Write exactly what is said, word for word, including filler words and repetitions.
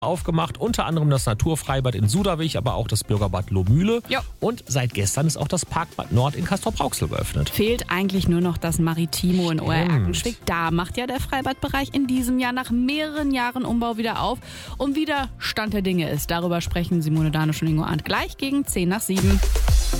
aufgemacht, unter anderem das Naturfreibad in Suderwig, aber auch das Bürgerbad Lohmühle. Ja. Und seit gestern ist auch das Parkbad Nord in Castrop-Rauxel geöffnet. Fehlt eigentlich nur noch das Maritimo in Oer-Erkenschwick. Da macht ja der Freibadbereich in diesem Jahr nach mehreren Jahren Umbau wieder auf. Und wieder Stand der Dinge ist. Darüber sprechen Simone Danisch und Ingo Arndt gleich gegen zehn nach sieben.